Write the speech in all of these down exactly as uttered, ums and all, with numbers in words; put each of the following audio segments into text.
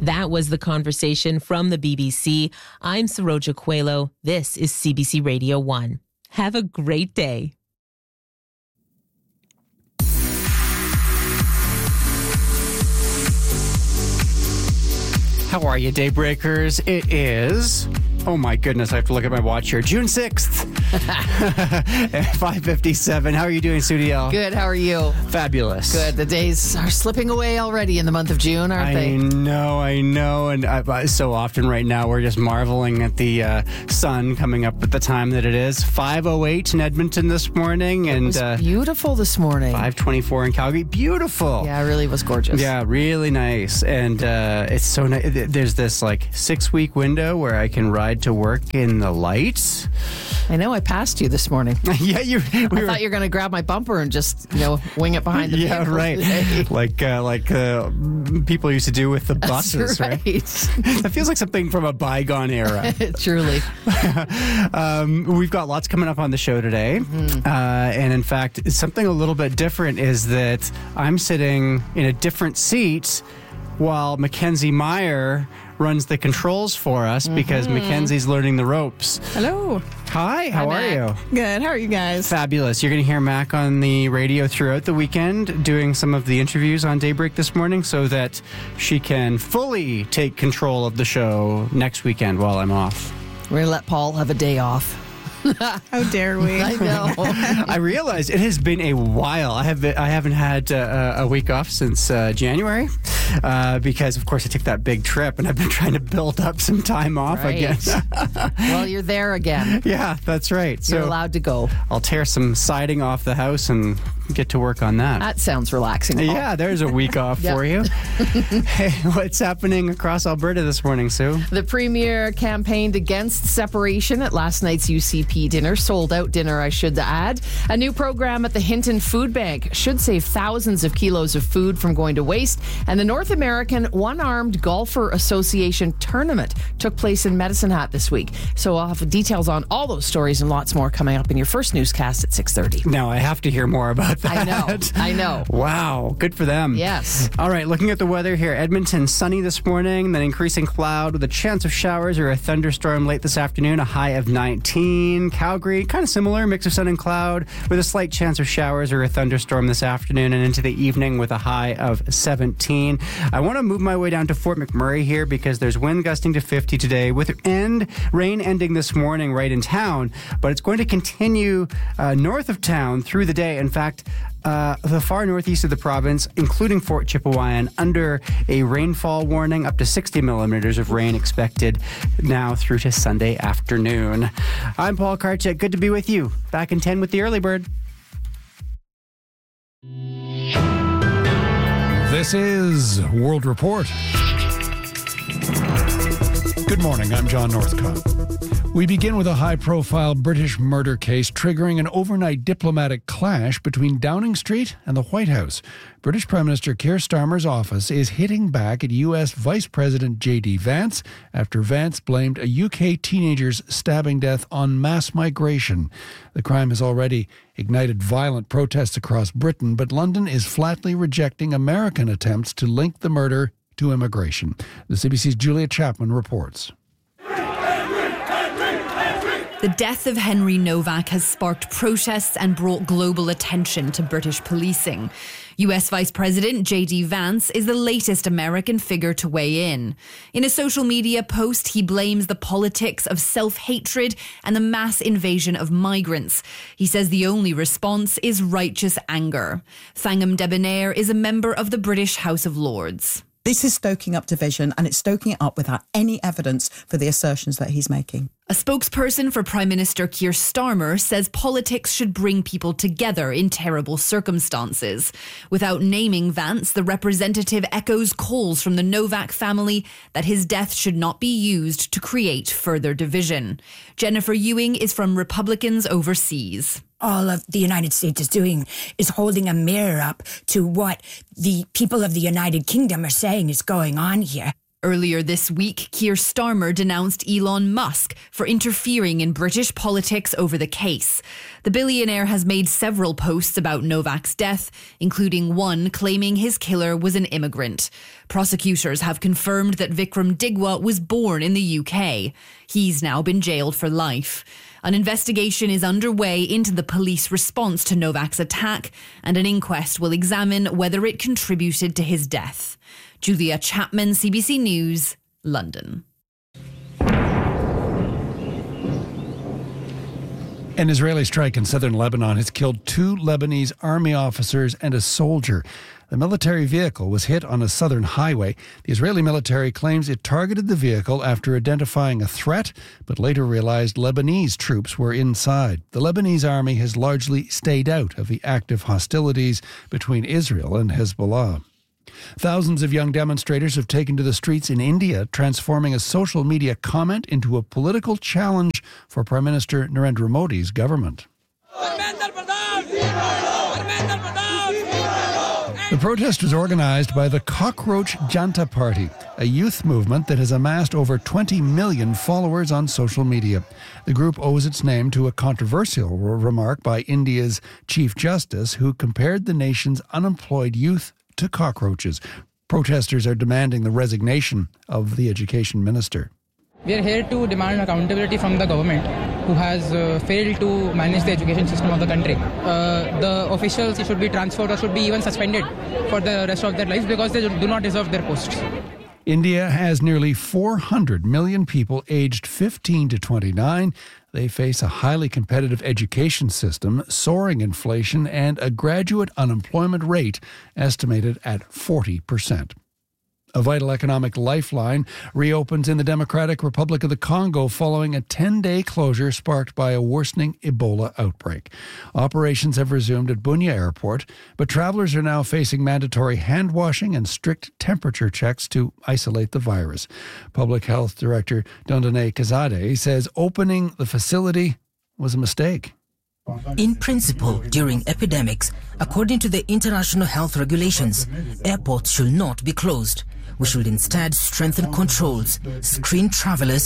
That was the conversation from the B B C. I'm Saroja Coelho. This is C B C Radio one. Have a great day. How are you, Daybreakers? It is, oh my goodness, I have to look at my watch here, June sixth, five fifty-seven. How are you doing, Sudiel? Good, how are you? Fabulous. Good, the days are slipping away already in the month of June, aren't I they? I know, I know, and I, so often right now we're just marveling at the uh, sun coming up at the time that it is. five oh eight in Edmonton this morning, It and was uh, beautiful this morning. five twenty-four in Calgary. Beautiful. Yeah, it really was gorgeous. Yeah, really nice. And uh, it's so nice. There's this like six week window where I can ride to work in the lights. I know, I passed you this morning. yeah, you. We I were, thought you were going to grab my bumper and just, you know, wing it behind the yeah, vehicle right. today. Like uh, like uh, people used to do with the buses, That's right. right? That feels like something from a bygone era. Truly. um, we've got lots coming up on the show today. Mm. Uh, and in fact, something a little bit different is that I'm sitting in a different seat while Mackenzie Meyer runs the controls for us mm-hmm. because Mackenzie's learning the ropes. Hello. Hi, how Hi, are Mac. you? Good. How are you guys? Fabulous. You're going to hear Mac on the radio throughout the weekend doing some of the interviews on Daybreak this morning so that she can fully take control of the show next weekend while I'm off. We're going to let Paul have a day off. How dare we? I know. I realize it has been a while. I have been, I haven't had uh, a week off since uh, January uh, because, of course, I took that big trip and I've been trying to build up some time off Right. again. Well, you're there again. Yeah, that's right. You're So allowed to go. I'll tear some siding off the house and get to work on that. That sounds relaxing, Paul. Yeah, there's a week off Yep. for you. Hey, what's happening across Alberta this morning, Sue? The Premier campaigned against separation at last night's U C P dinner, sold out dinner, I should add. A new program at the Hinton Food Bank should save thousands of kilos of food from going to waste. And the North American One-Armed Golfer Association tournament took place in Medicine Hat this week. So I'll have details on all those stories and lots more coming up in your first newscast at six thirty. Now, I have to hear more about that. I know, I know. Wow, good for them. Yes. All right, looking at the weather here. Edmonton, sunny this morning, then increasing cloud with a chance of showers or a thunderstorm late this afternoon, a high of nineteen. Calgary, kind of similar, mix of sun and cloud with a slight chance of showers or a thunderstorm this afternoon and into the evening with a high of seventeen. I want to move my way down to Fort McMurray here because there's wind gusting to fifty today with end rain ending this morning right in town, but it's going to continue uh, north of town through the day. In fact, Uh, the far northeast of the province, including Fort Chipewyan, under a rainfall warning, up to sixty millimeters of rain expected now through to Sunday afternoon. I'm Paul Karchek. Good to be with you. Back in ten with the Early Bird. This is World Report. Good morning, I'm John Northcott. We begin with a high-profile British murder case triggering an overnight diplomatic clash between Downing Street and the White House. British Prime Minister Keir Starmer's office is hitting back at U S Vice President J D Vance after Vance blamed a U K teenager's stabbing death on mass migration. The crime has already ignited violent protests across Britain, but London is flatly rejecting American attempts to link the murder to immigration. The C B C's Julia Chapman reports. The death of Henry Novak has sparked protests and brought global attention to British policing. U S Vice President J D Vance is the latest American figure to weigh in. In a social media post, he blames the politics of self-hatred and the mass invasion of migrants. He says the only response is righteous anger. Thangam Debonair is a member of the British House of Lords. This is stoking up division, and it's stoking it up without any evidence for the assertions that he's making. A spokesperson for Prime Minister Keir Starmer says politics should bring people together in terrible circumstances. Without naming Vance, the representative echoes calls from the Novak family that his death should not be used to create further division. Jennifer Ewing is from Republicans Overseas. All of the United States is doing is holding a mirror up to what the people of the United Kingdom are saying is going on here. Earlier this week, Keir Starmer denounced Elon Musk for interfering in British politics over the case. The billionaire has made several posts about Novak's death, including one claiming his killer was an immigrant. Prosecutors have confirmed that Vikram Digwa was born in the U K. He's now been jailed for life. An investigation is underway into the police response to Novak's attack, and an inquest will examine whether it contributed to his death. Julia Chapman, C B C News, London. An Israeli strike in southern Lebanon has killed two Lebanese army officers and a soldier. The military vehicle was hit on a southern highway. The Israeli military claims it targeted the vehicle after identifying a threat, but later realized Lebanese troops were inside. The Lebanese army has largely stayed out of the active hostilities between Israel and Hezbollah. Thousands of young demonstrators have taken to the streets in India, transforming a social media comment into a political challenge for Prime Minister Narendra Modi's government. The protest was organized by the Cockroach Janta Party, a youth movement that has amassed over twenty million followers on social media. The group owes its name to a controversial remark by India's Chief Justice, who compared the nation's unemployed youth to cockroaches. Protesters are demanding the resignation of the education minister. We are here to demand accountability from the government, who has uh, failed to manage the education system of the country. Uh, the officials should be transferred or should be even suspended for the rest of their lives because they do not deserve their posts. India has nearly four hundred million people aged fifteen to twenty-nine. They face a highly competitive education system, soaring inflation, and a graduate unemployment rate estimated at forty percent. A vital economic lifeline reopens in the Democratic Republic of the Congo following a ten-day closure sparked by a worsening Ebola outbreak. Operations have resumed at Bunia Airport, but travelers are now facing mandatory hand washing and strict temperature checks to isolate the virus. Public Health Director Dondone Kazade says opening the facility was a mistake. In principle, during epidemics, according to the international health regulations, airports should not be closed. We should instead strengthen controls, screen travelers.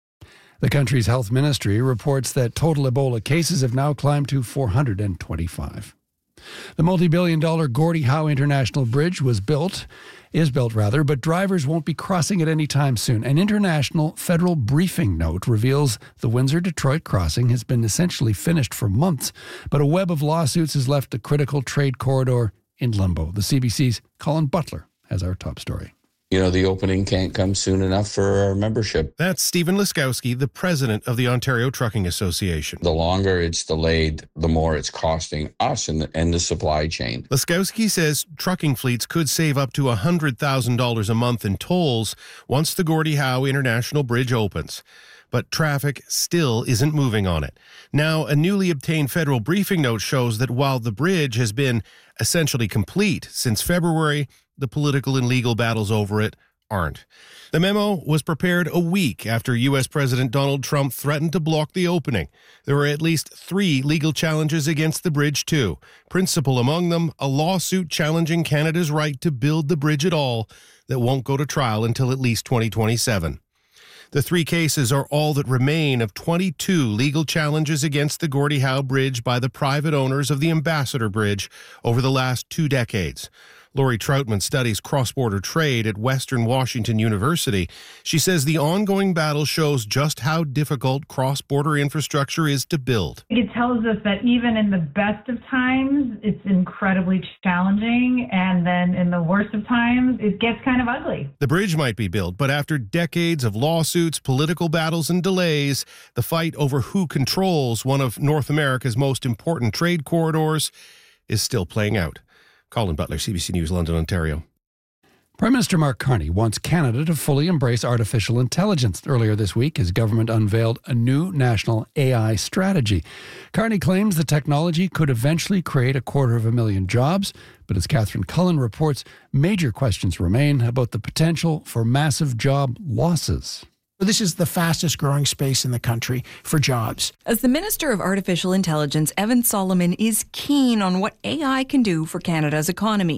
The country's health ministry reports that total Ebola cases have now climbed to four hundred twenty-five. The multi-billion dollar Gordie Howe International Bridge was built, is built rather, but drivers won't be crossing it anytime soon. An international federal briefing note reveals the Windsor-Detroit crossing has been essentially finished for months, but a web of lawsuits has left the critical trade corridor in limbo. The C B C's Colin Butler has our top story. You know, the opening can't come soon enough for our membership. That's Stephen Laskowski, the president of the Ontario Trucking Association. The longer it's delayed, the more it's costing us and the, and the supply chain. Laskowski says trucking fleets could save up to one hundred thousand dollars a month in tolls once the Gordie Howe International Bridge opens. But traffic still isn't moving on it. Now, a newly obtained federal briefing note shows that while the bridge has been essentially complete since February, the political and legal battles over it aren't. The memo was prepared a week after U S President Donald Trump threatened to block the opening. There were at least three legal challenges against the bridge, too. Principal among them, a lawsuit challenging Canada's right to build the bridge at all that won't go to trial until at least twenty twenty-seven. The three cases are all that remain of twenty-two legal challenges against the Gordie Howe Bridge by the private owners of the Ambassador Bridge over the last two decades. Lori Troutman studies cross-border trade at Western Washington University. She says the ongoing battle shows just how difficult cross-border infrastructure is to build. It tells us that even in the best of times, it's incredibly challenging, and then in the worst of times, it gets kind of ugly. The bridge might be built, but after decades of lawsuits, political battles, and delays, the fight over who controls one of North America's most important trade corridors is still playing out. Colin Butler, C B C News, London, Ontario. Prime Minister Mark Carney wants Canada to fully embrace artificial intelligence. Earlier this week, his government unveiled a new national A I strategy. Carney claims the technology could eventually create a quarter of a million jobs, but as Catherine Cullen reports, major questions remain about the potential for massive job losses. This is the fastest growing space in the country for jobs. As the Minister of Artificial Intelligence, Evan Solomon is keen on what A I can do for Canada's economy.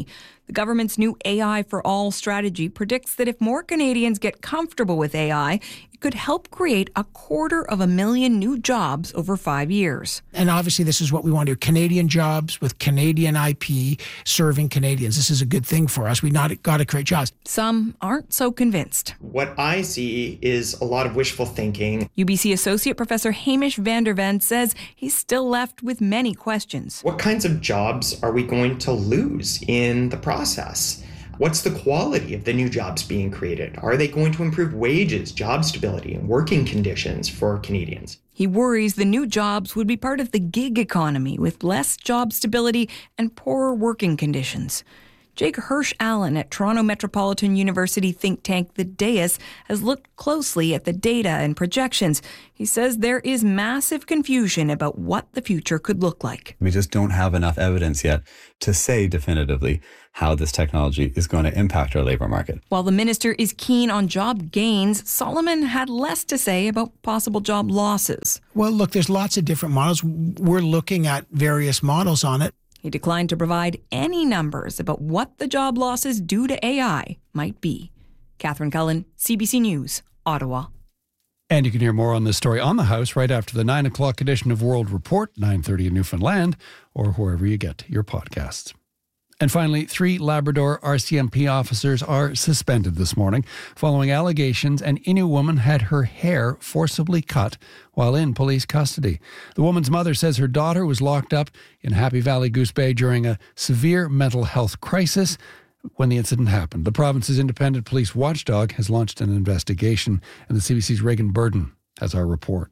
The government's new A I for All strategy predicts that if more Canadians get comfortable with A I, it could help create a quarter of a million new jobs over five years. And obviously, this is what we want to do. Canadian jobs with Canadian I P serving Canadians. This is a good thing for us. We not got to create jobs. Some aren't so convinced. What I see is a lot of wishful thinking. U B C Associate Professor Hamish van der Ven says he's still left with many questions. What kinds of jobs are we going to lose in the process? What's the quality of the new jobs being created? Are they going to improve wages, job stability, and working conditions for Canadians? He worries the new jobs would be part of the gig economy with less job stability and poorer working conditions. Jake Hirsch-Allen at Toronto Metropolitan University think tank The Deus has looked closely at the data and projections. He says there is massive confusion about what the future could look like. We just don't have enough evidence yet to say definitively how this technology is going to impact our labor market. While the minister is keen on job gains, Solomon had less to say about possible job losses. Well, look, there's lots of different models. We're looking at various models on it. He declined to provide any numbers about what the job losses due to A I might be. Catherine Cullen, C B C News, Ottawa. And you can hear more on this story on the House right after the nine o'clock edition of World Report, nine thirty in Newfoundland, or wherever you get your podcasts. And finally, three Labrador R C M P officers are suspended this morning following allegations an Innu woman had her hair forcibly cut while in police custody. The woman's mother says her daughter was locked up in Happy Valley Goose Bay during a severe mental health crisis when the incident happened. The province's independent police watchdog has launched an investigation, and the C B C's Reagan Burden has our report.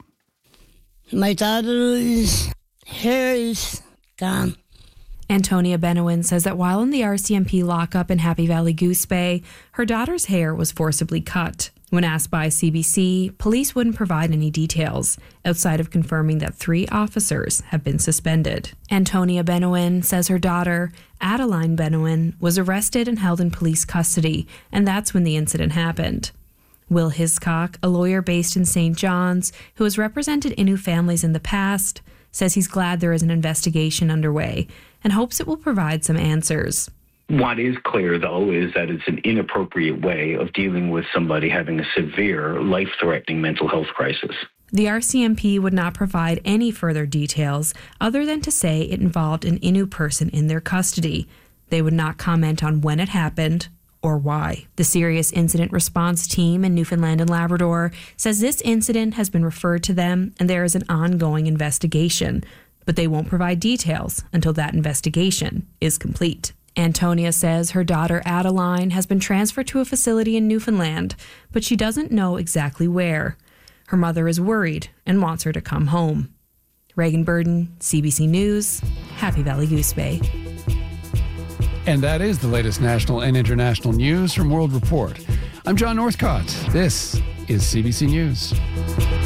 My daughter's hair is gone. Antonia Benowin says that while in the R C M P lockup in Happy Valley Goose Bay, her daughter's hair was forcibly cut. When asked by C B C, police wouldn't provide any details, outside of confirming that three officers have been suspended. Antonia Benowin says her daughter, Adeline Benowin, was arrested and held in police custody, and that's when the incident happened. Will Hiscock, a lawyer based in Saint John's, who has represented Innu families in the past, says he's glad there is an investigation underway and hopes it will provide some answers. What is clear, though, is that it's an inappropriate way of dealing with somebody having a severe, life-threatening mental health crisis. The R C M P would not provide any further details other than to say it involved an Innu person in their custody. They would not comment on when it happened or why. The Serious Incident Response Team in Newfoundland and Labrador says this incident has been referred to them and there is an ongoing investigation, but they won't provide details until that investigation is complete. Antonia says her daughter Adeline has been transferred to a facility in Newfoundland, but she doesn't know exactly where. Her mother is worried and wants her to come home. Reagan Burden, C B C News, Happy Valley Goose Bay. And that is the latest national and international news from World Report. I'm John Northcott. This is C B C News.